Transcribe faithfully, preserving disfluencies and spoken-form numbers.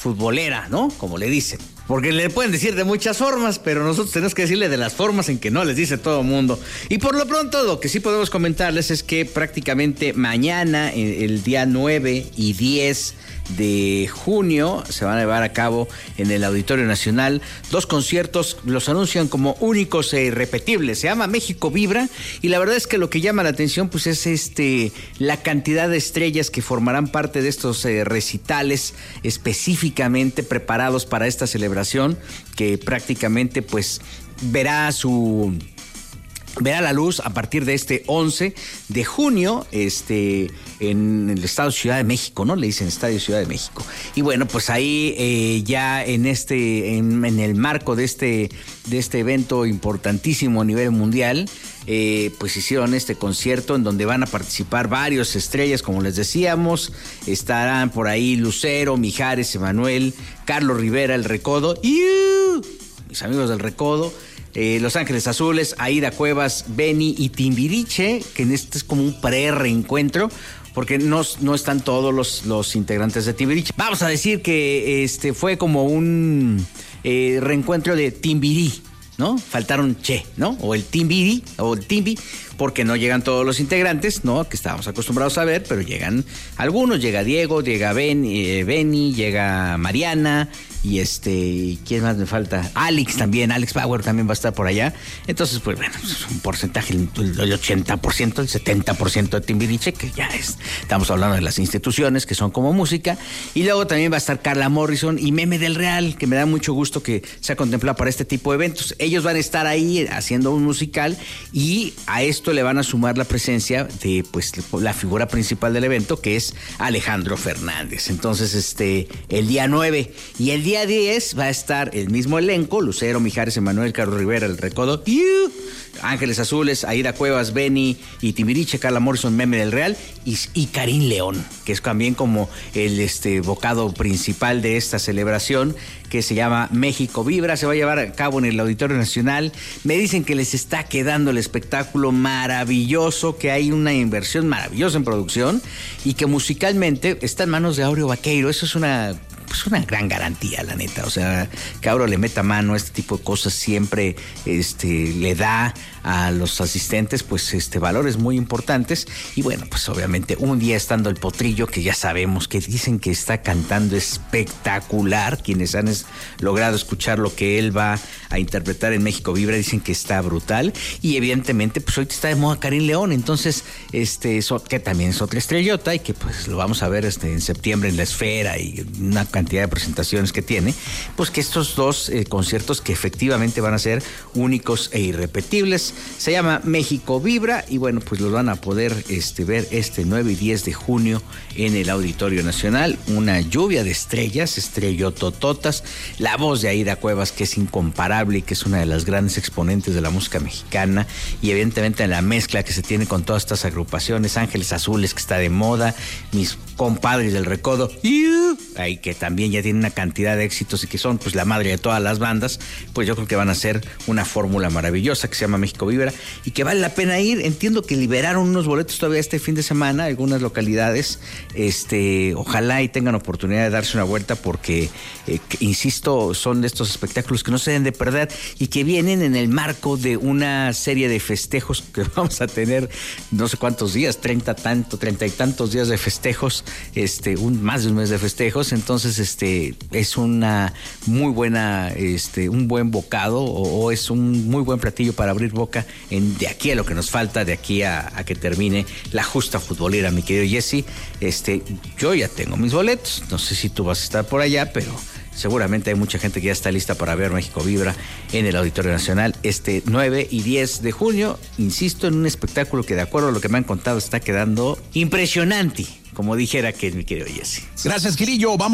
futbolera, ¿no? Como le dicen. Porque le pueden decir de muchas formas, pero nosotros tenemos que decirle de las formas en que no les dice todo el mundo. Y por lo pronto, lo que sí podemos comentarles es que prácticamente mañana, el día nueve y diez de junio, se van a llevar a cabo en el Auditorio Nacional dos conciertos, los anuncian como únicos e irrepetibles. Se llama México Vibra, y la verdad es que lo que llama la atención pues es este la cantidad de estrellas que formarán parte de estos eh, recitales específicamente preparados para esta celebración, que prácticamente pues verá su verá la luz a partir de este once de junio, este, en el Estadio Ciudad de México, ¿no? Le dicen Estadio Ciudad de México. Y bueno, pues ahí eh, ya en este, en, en el marco de este, de este evento importantísimo a nivel mundial, eh, pues hicieron este concierto en donde van a participar varios estrellas, como les decíamos. Estarán por ahí Lucero, Mijares, Emanuel, Carlos Rivera, El Recodo, ¡Iu! Mis amigos del Recodo. Eh, Los Ángeles Azules, Aida Cuevas, Benny y Timbiriche, que en este es como un pre-reencuentro, porque no, no están todos los, los integrantes de Timbiriche. Vamos a decir que este fue como un eh, reencuentro de Timbirí, ¿no? Faltaron Che, ¿no? O el Timbiri, o el Timbi, porque no llegan todos los integrantes, ¿no? Que estábamos acostumbrados a ver, pero llegan algunos. Llega Diego, llega Ben, eh, Benny, llega Mariana, y este, ¿quién más me falta? Alex también, Alex Power también va a estar por allá. Entonces, pues bueno, es un porcentaje, el ochenta por ciento, el setenta por ciento de Timbiriche, que ya es, estamos hablando de las instituciones que son como música. Y luego también va a estar Carla Morrison y Meme del Real, que me da mucho gusto que se ha contemplado para este tipo de eventos. Ellos van a estar ahí haciendo un musical, y a esto le van a sumar la presencia de pues la figura principal del evento, que es Alejandro Fernández. Entonces, este, el día nueve y el día diez va a estar el mismo elenco: Lucero, Mijares, Emanuel, Carlos Rivera, El Recodo, ¡Iu! Ángeles Azules, Aida Cuevas, Benny y Timbiriche, Carla Morrison, Meme del Real y, y Karim León, que es también como el este bocado principal de esta celebración, que se llama México Vibra. Se va a llevar a cabo en el Auditorio Nacional. Me dicen que les está quedando el espectáculo maravilloso, que hay una inversión maravillosa en producción y que musicalmente está en manos de Áureo Baqueiro. Eso es una... pues una gran garantía, la neta. O sea, que Auro le meta mano a este tipo de cosas siempre este, le da a los asistentes pues este valores muy importantes. Y bueno, pues obviamente un día estando el Potrillo, que ya sabemos que dicen que está cantando espectacular, quienes han es, logrado escuchar lo que él va a interpretar en México Vibra dicen que está brutal. Y evidentemente pues ahorita está de moda Karim León, entonces este eso, que también es otra estrellota y que pues lo vamos a ver este en septiembre en la Esfera y una cantidad de presentaciones que tiene, pues que estos dos eh, conciertos que efectivamente van a ser únicos e irrepetibles. Se llama México Vibra y bueno, pues los van a poder este, ver este nueve y diez de junio en el Auditorio Nacional. Una lluvia de estrellas, estrellotototas, la voz de Aida Cuevas, que es incomparable y que es una de las grandes exponentes de la música mexicana, y evidentemente la mezcla que se tiene con todas estas agrupaciones, Ángeles Azules, que está de moda, mis compadres del Recodo, ahí que también ya tienen una cantidad de éxitos y que son pues la madre de todas las bandas. Pues yo creo que van a ser una fórmula maravillosa que se llama México Vibra y que vale la pena ir. Entiendo que liberaron unos boletos todavía este fin de semana, algunas localidades. Este, ojalá y tengan oportunidad de darse una vuelta porque, eh, que, insisto, son de estos espectáculos que no se deben de perder y que vienen en el marco de una serie de festejos que vamos a tener no sé cuántos días, treinta tanto, treinta y tantos días de festejos, este, un más de un mes de festejos. Entonces, este, es una muy buena, este, un buen bocado o, o es un muy buen platillo para abrir boca en, de aquí a lo que nos falta, de aquí a, a que termine la justa futbolera, mi querido Jesse. Este, yo ya tengo mis boletos, no sé si tú vas a estar por allá, pero seguramente hay mucha gente que ya está lista para ver México Vibra en el Auditorio Nacional este nueve y diez de junio. Insisto, en un espectáculo que de acuerdo a lo que me han contado está quedando impresionante, como dijera que mi querido Jesse. Gracias, Gilillo. Vamos